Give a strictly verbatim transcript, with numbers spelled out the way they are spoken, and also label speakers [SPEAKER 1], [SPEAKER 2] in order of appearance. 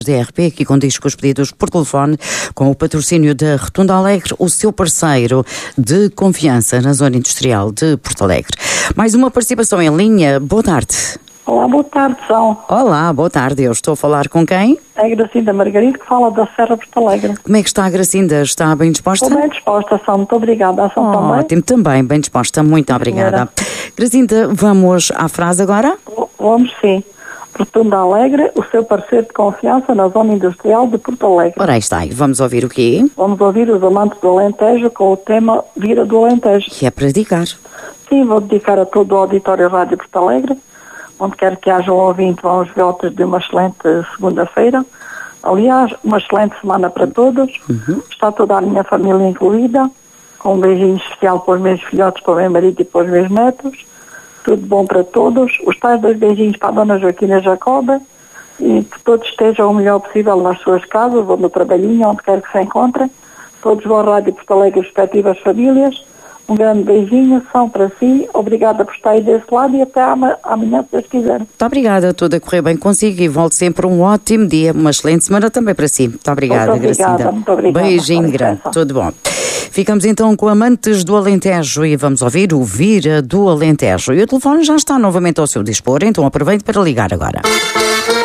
[SPEAKER 1] D R P, aqui com discos pedidos por telefone, com o patrocínio da Rotunda Alegre, o seu parceiro de confiança na zona industrial de Porto Alegre. Mais uma participação em linha. Boa tarde.
[SPEAKER 2] Olá, boa tarde, João.
[SPEAKER 1] Olá, boa tarde. Eu estou a falar com quem?
[SPEAKER 2] É a Gracinda Margarida, que fala da Serra Porto Alegre.
[SPEAKER 1] Como é que está a Gracinda? Está bem disposta?
[SPEAKER 2] Estou bem disposta, São. Muito obrigada. São
[SPEAKER 1] oh,
[SPEAKER 2] também?
[SPEAKER 1] Ótimo, também bem disposta. Muito obrigada. Gracinda, vamos à frase agora?
[SPEAKER 2] Vamos sim. Rotunda Alegre, o seu parceiro de confiança na zona industrial de Porto Alegre.
[SPEAKER 1] Ora, aí está. Vamos ouvir o quê?
[SPEAKER 2] Vamos ouvir os amantes do Alentejo com o tema Vira do Alentejo.
[SPEAKER 1] Que é para dedicar.
[SPEAKER 2] Sim, vou dedicar a todo o auditório Rádio Porto Alegre, onde quer que haja um ouvinte, vão os votos de uma excelente segunda-feira. Aliás, uma excelente semana para todos. Uhum. Está toda a minha família incluída, com um beijinho especial para os meus filhotes, para o meu marido e para os meus netos. Tudo bom para todos. Os tais dois beijinhos para a Dona Joaquina Jacoba, e que todos estejam o melhor possível nas suas casas ou no trabalhinho, onde quer que se encontrem. Todos vão à Rádio Porto Alegre, respectivas famílias. Um grande beijinho, São, para si. Obrigada por estar aí desse lado e até amanhã, se Deus quiser.
[SPEAKER 1] Muito obrigada, tudo a correr bem consigo e volte sempre um ótimo dia, uma excelente semana também para si. Muito obrigada,
[SPEAKER 2] muito obrigada
[SPEAKER 1] Gracinda.
[SPEAKER 2] Muito obrigada.
[SPEAKER 1] Beijinho grande, tudo bom. Ficamos então com Amantes do Alentejo e vamos ouvir o Vira do Alentejo. E o telefone já está novamente ao seu dispor, então aproveite para ligar agora.